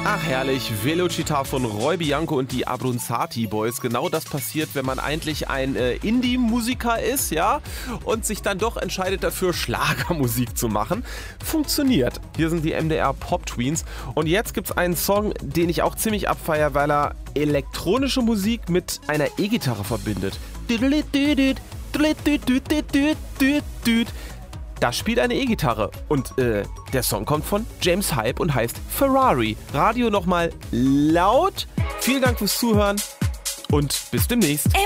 Ach herrlich, Velocita von Roy Bianco und die Abruzzati Boys. Genau das passiert, wenn man eigentlich ein Indie-Musiker ist, ja, und sich dann doch entscheidet dafür, Schlagermusik zu machen. Funktioniert. Hier sind die MDR Pop Tweens und jetzt gibt's einen Song, den ich auch ziemlich abfeiere, weil er elektronische Musik mit einer E-Gitarre verbindet. Da spielt eine E-Gitarre und der Song kommt von James Hype und heißt Ferrari. Radio nochmal laut. Vielen Dank fürs Zuhören und bis demnächst.